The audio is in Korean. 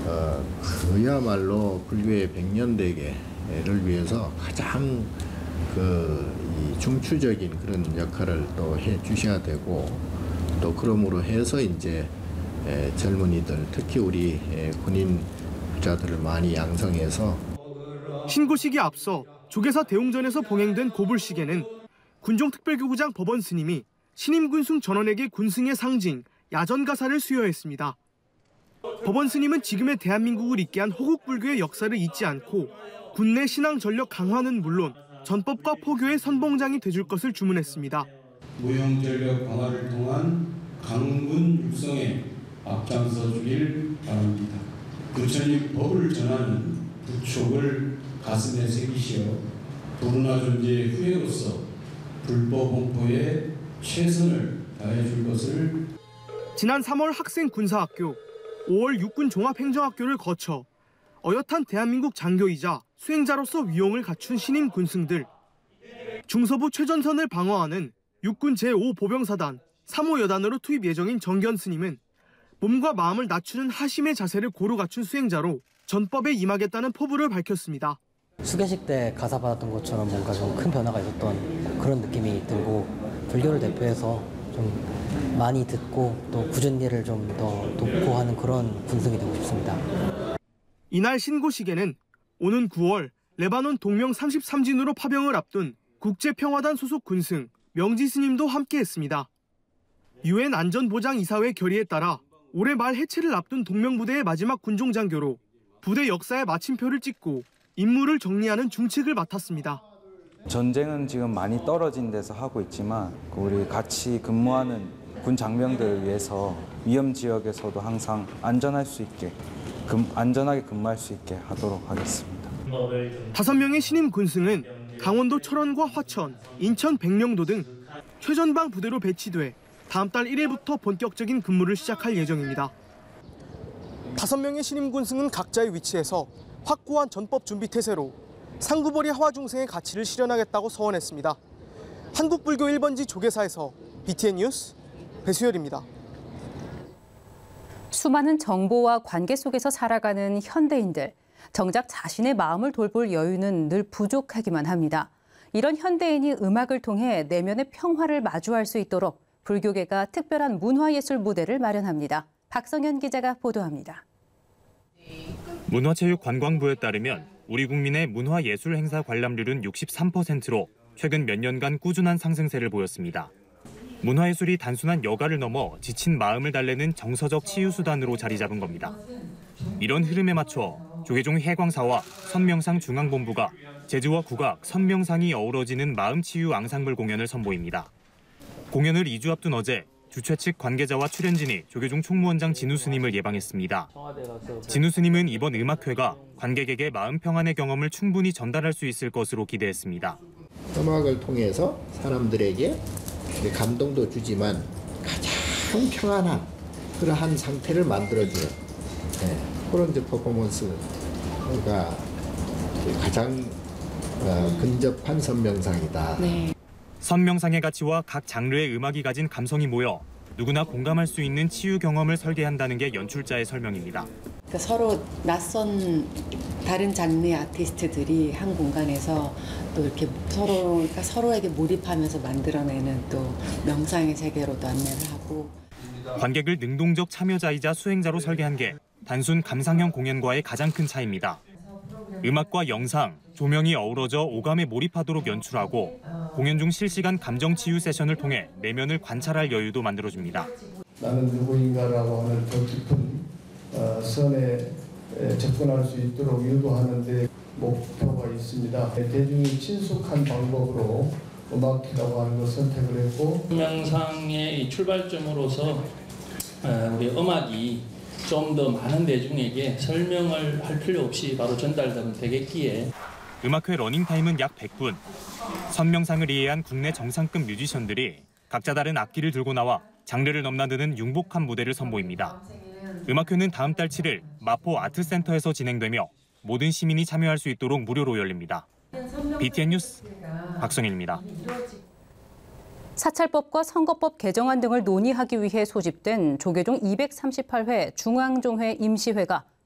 그야말로 불교의 백년대계를 위해서 가장 이 중추적인 그런 역할을 또 해 주셔야 되고, 또 그러므로 해서 이제 젊은이들, 특히 우리 군인 부자들을 많이 양성해서. 신고식에 앞서 조계사 대웅전에서 봉행된 고불식에는 군종특별교구장 법원 스님이 신임 군승 전원에게 군승의 상징 야전가사를 수여했습니다. 법원 스님은 지금의 대한민국을 잇게 한 호국불교의 역사를 잊지 않고 군내 신앙 전력 강화는 물론 전법과 포교의 선봉장이 돼줄 것을 주문했습니다. 무용전력 강화를 통한 강군 육성에 앞장서 주길 바랍니다. 부처님 법을 전하는 부촉을 가슴에 새기시어 도루나 존재의 후예로서 불법 공포에 최선을 다해 줄 것을. 지난 3월 학생군사학교, 5월 육군종합행정학교를 거쳐 어엿한 대한민국 장교이자 수행자로서 위용을 갖춘 신임 군승들. 중서부 최전선을 방어하는 육군 제5보병사단 3호 여단으로 투입 예정인 정견 스님은 몸과 마음을 낮추는 하심의 자세를 고루 갖춘 수행자로 전법에 임하겠다는 포부를 밝혔습니다. 수계식 때 가사 받았던 것처럼 뭔가 좀 큰 변화가 있었던 그런 느낌이 들고, 불교를 대표해서 좀 많이 듣고 또 굳은 일을 좀 더 돕고 하는 그런 군승이 되고 싶습니다. 이날 신고식에는 오는 9월 레바논 동명 33진으로 파병을 앞둔 국제평화단 소속 군승 명지 스님도 함께했습니다. UN 안전보장이사회 결의에 따라 올해 말 해체를 앞둔 동명부대의 마지막 군종장교로 부대 역사의 마침표를 찍고 임무를 정리하는 중책을 맡았습니다. 전쟁은 지금 많이 떨어진 데서 하고 있지만 우리 같이 근무하는 군 장병들을 위해서 위험 지역에서도 항상 안전할 수 있게, 안전하게 근무할 수 있게 하도록 하겠습니다. 5명의 신임 군승은 강원도 철원과 화천, 인천 백령도 등 최전방 부대로 배치돼 다음 달 1일부터 본격적인 근무를 시작할 예정입니다. 5명의 신임 군승은 각자의 위치에서 확고한 전법 준비 태세로 상구벌이 하화중생의 가치를 실현하겠다고 서원했습니다. 한국불교 1번지 조계사에서 BTN 뉴스 배수열입니다. 수많은 정보와 관계 속에서 살아가는 현대인들. 정작 자신의 마음을 돌볼 여유는 늘 부족하기만 합니다. 이런 현대인이 음악을 통해 내면의 평화를 마주할 수 있도록 불교계가 특별한 문화예술 무대를 마련합니다. 박성현 기자가 보도합니다. 문화체육관광부에 따르면 우리 국민의 문화예술 행사 관람률은 63%로 최근 몇 년간 꾸준한 상승세를 보였습니다. 문화예술이 단순한 여가를 넘어 지친 마음을 달래는 정서적 치유수단으로 자리 잡은 겁니다. 이런 흐름에 맞춰 조계종 해광사와 선명상 중앙본부가 재즈와 국악, 선명상이 어우러지는 마음치유 앙상블 공연을 선보입니다. 공연을 2주 앞둔 어제 주최 측 관계자와 출연진이 조계종 총무원장 진우 스님을 예방했습니다. 진우 스님은 이번 음악회가 관객에게 마음 평안의 경험을 충분히 전달할 수 있을 것으로 기대했습니다. 음악을 통해서 사람들에게 감동도 주지만 가장 평안한 그러한 상태를 만들어주는 그런 퍼포먼스가 가장 근접한 선명상이다. 네. 선명상의 가치와 각 장르의 음악이 가진 감성이 모여 누구나 공감할 수 있는 치유 경험을 설계한다는 게 연출자의 설명입니다. 그러니까 서로 낯선 다른 장르의 아티스트들이 한 공간에서 또 이렇게 서로에게 몰입하면서 만들어내는 또 명상의 세계로도 안내를 하고. 관객을 능동적 참여자이자 수행자로 설계한 게 단순 감상형 공연과의 가장 큰 차이입니다. 음악과 영상, 조명이 어우러져 오감에 몰입하도록 연출하고 공연 중 실시간 감정 치유 세션을 통해 내면을 관찰할 여유도 만들어줍니다. 나는 누구인가라고 하는 더 깊은 선에 접근할 수 있도록 유도하는 데 목표가 있습니다. 대중이 친숙한 방법으로 음악이라고 하는 걸 선택을 했고, 명상의 출발점으로서 우리 음악이 좀 더 많은 대중에게 설명을 할 필요 없이 바로 전달되면 되겠기에. 음악회 러닝타임은 약 100분. 선명상을 이해한 국내 정상급 뮤지션들이 각자 다른 악기를 들고 나와 장르를 넘나드는 융복한 무대를 선보입니다. 음악회는 다음 달 7일 마포 아트센터에서 진행되며 모든 시민이 참여할 수 있도록 무료로 열립니다. BTN 뉴스 박성일입니다. 사찰법과 선거법 개정안 등을 논의하기 위해 소집된 조계종 238회 중앙종회 임시회가